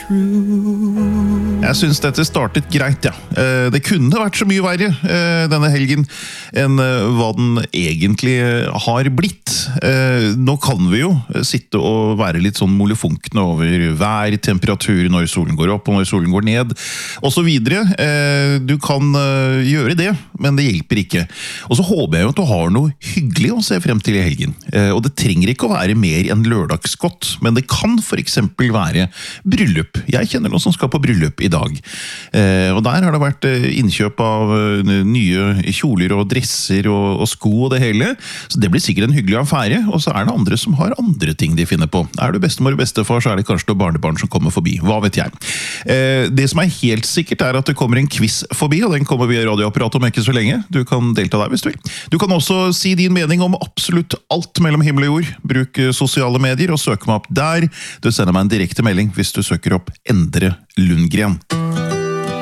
Jeg synes dette startet greit, ja. Det kunne vært så mye verre denne helgen enn hva den egentlig har blitt. Nå kan vi jo sitte og være litt sånn molefonkne over vær, temperatur, når solen går opp og når solen går ned, og så videre. Du kan gjøre det, men det hjelper ikke. Og så håper jeg jo at du har noe hyggelig å se frem til i helgen. Og det trenger ikke å være mer enn lørdagsgodt, men det kan for eksempel være bryllup. Jeg kjenner noen som skal på bryllup i dag. Og der har det vært innkjøp av nye kjoler og dresser og sko og det hele. Så det blir sikkert en hyggelig affære, og så er det andre som har andre ting de finner på. Er du bestemor og bestefar, så er det kanskje noen barnebarn som kommer forbi. Hva vet jeg? Det som er helt sikkert er at det kommer en quiz forbi, og den kommer via radioapparatet om ikke så lenge. Du kan delta der hvis du vil. Du kan også si din mening om absolutt alt mellom himmel og jord. Bruk sosiale medier og søk meg opp der. Du sender meg en direkte melding hvis du søker opp Endre Lundgren.